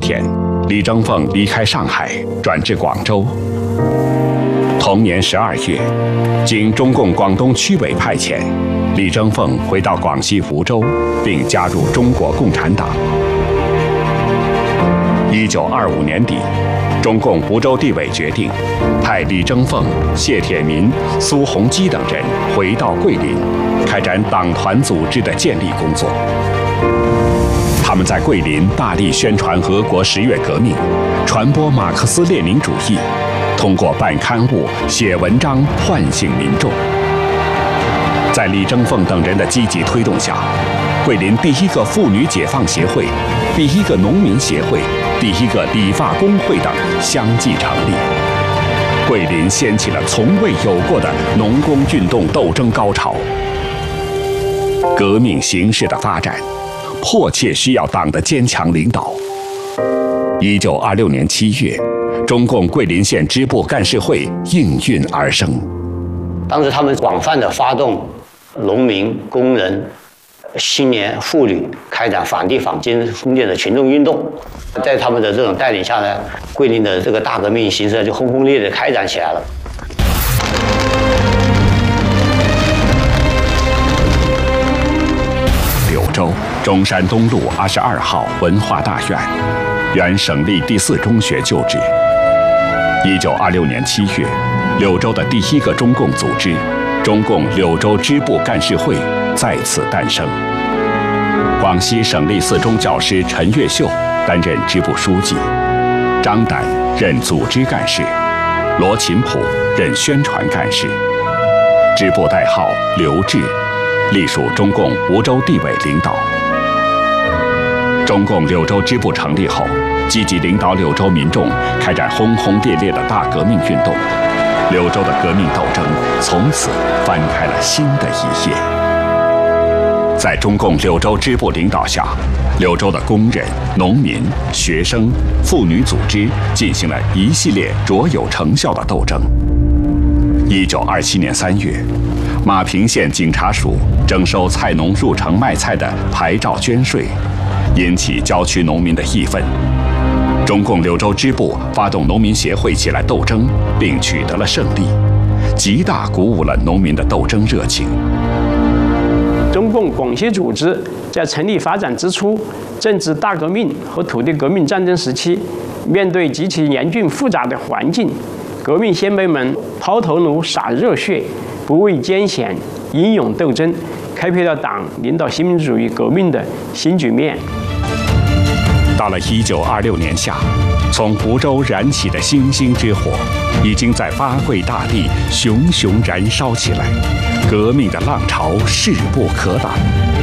天，李争凤离开上海，转至广州。同年12月，经中共广东区委派遣，李争凤回到广西梧州，并加入中国共产党。1925年底，中共梧州地委决定派李争凤、谢铁民、苏洪基等人回到桂林，开展党团组织的建立工作。他们在桂林大力宣传俄国10月革命，传播马克思列宁主义，通过办刊物、写文章唤醒民众。在李争凤等人的积极推动下，桂林第一个妇女解放协会、第一个农民协会、第一个理发工会等相继成立，桂林掀起了从未有过的农工运动斗争高潮。革命形势的发展，迫切需要党的坚强领导。1926年7月，中共桂林县支部干事会应运而生。 当时他们广泛地发动农民、工人、青年、妇女开展反帝反奸封建的群众运动，在他们的这种带领下呢，桂林的这个大革命形势就轰轰烈烈地开展起来了。 柳州中山东路22号文化大院，原省立第4中学旧址。1926年7月，柳州的第一个中共组织——中共柳州支部干事会在此诞生。广西省立4中教师陈月秀担任支部书记，张胆任组织干事，罗琴甫任宣传干事。支部代号刘志，隶属中共梧州地委领导。中共柳州支部成立后，积极领导柳州民众开展轰轰烈烈的大革命运动，柳州的革命斗争从此翻开了新的一页。在中共柳州支部领导下，柳州的工人、农民、学生、妇女组织进行了一系列卓有成效的斗争。1927年3月，马平县警察署征收菜农入城卖菜的牌照捐税，引起郊区农民的义愤。中共柳州支部发动农民协会起来斗争，并取得了胜利，极大鼓舞了农民的斗争热情。 中共广西组织在成立发展之初，正值大革命和土地革命战争时期，面对极其严峻复杂的环境，革命先辈们抛头颅洒热血，不畏艰险，英勇斗争，开辟了党领导新民主主义革命的新局面。 到了1926年夏，从梧州燃起的星星之火，已经在八桂大地熊熊燃烧起来，革命的浪潮势不可挡。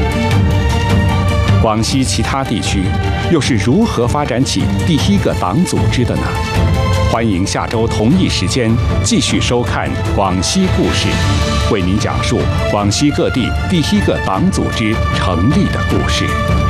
广西其他地区又是如何发展起第一个党组织的呢？欢迎下周同一时间继续收看《广西故事》，为您讲述广西各地第一个党组织成立的故事。